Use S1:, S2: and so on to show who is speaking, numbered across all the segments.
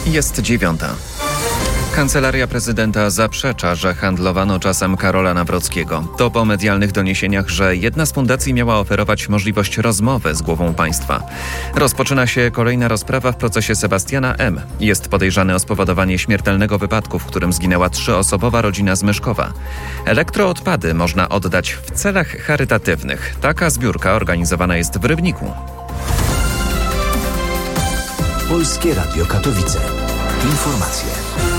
S1: Jest 9. Kancelaria prezydenta zaprzecza, że handlowano czasem Karola Nawrockiego. To po medialnych doniesieniach, że jedna z fundacji miała oferować możliwość rozmowy z głową państwa. Rozpoczyna się kolejna rozprawa w procesie Sebastiana M. Jest podejrzany o spowodowanie śmiertelnego wypadku, w którym zginęła 3-osobowa rodzina z Myszkowa. Elektroodpady można oddać w celach charytatywnych. Taka zbiórka organizowana jest w Rybniku.
S2: Polskie Radio Katowice. Informacje.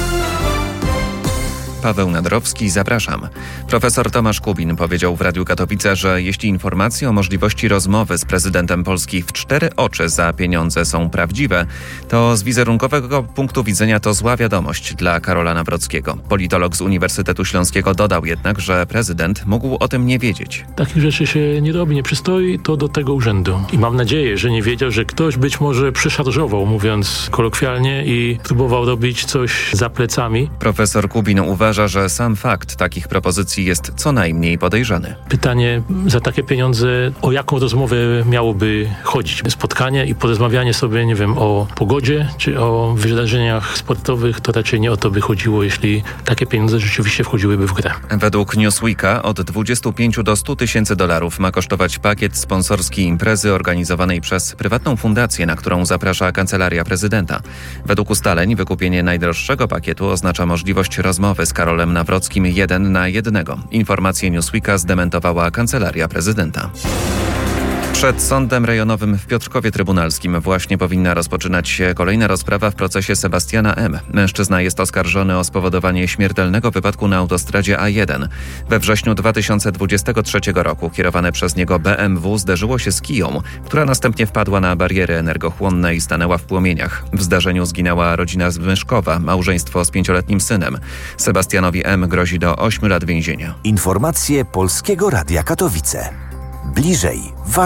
S1: Paweł Nadrowski, zapraszam. Profesor Tomasz Kubin powiedział w Radiu Katowice, że jeśli informacje o możliwości rozmowy z prezydentem Polski w 4 oczy za pieniądze są prawdziwe, to z wizerunkowego punktu widzenia to zła wiadomość dla Karola Nawrockiego. Politolog z Uniwersytetu Śląskiego dodał jednak, że prezydent mógł o tym nie wiedzieć.
S3: Takich rzeczy się nie robi, nie przystoi to do tego urzędu. I mam nadzieję, że nie wiedział, że ktoś być może przeszarżował, mówiąc kolokwialnie, i próbował robić coś za plecami.
S1: Profesor Kubin uważa, że sam fakt takich propozycji jest co najmniej podejrzany.
S3: Pytanie za takie pieniądze, o jaką rozmowę miałoby chodzić? Spotkanie i porozmawianie sobie, nie wiem, o pogodzie czy o wydarzeniach sportowych, to raczej nie o to by chodziło, jeśli takie pieniądze rzeczywiście wchodziłyby w grę.
S1: Według Newsweeka od 25 do 100 tysięcy dolarów ma kosztować pakiet sponsorski imprezy organizowanej przez prywatną fundację, na którą zaprasza Kancelaria Prezydenta. Według ustaleń wykupienie najdroższego pakietu oznacza możliwość rozmowy z Karolem Nawrockim 1 na 1. Informację Newsweeka zdementowała Kancelaria Prezydenta. Przed Sądem Rejonowym w Piotrkowie Trybunalskim właśnie powinna rozpoczynać się kolejna rozprawa w procesie Sebastiana M. Mężczyzna jest oskarżony o spowodowanie śmiertelnego wypadku na autostradzie A1. We wrześniu 2023 roku kierowane przez niego BMW zderzyło się z kiją, która następnie wpadła na bariery energochłonne i stanęła w płomieniach. W zdarzeniu zginęła rodzina z Myszkowa, małżeństwo z 5-letnim synem. Sebastianowi M. grozi do 8 lat więzienia.
S2: Informacje Polskiego Radia Katowice. Bliżej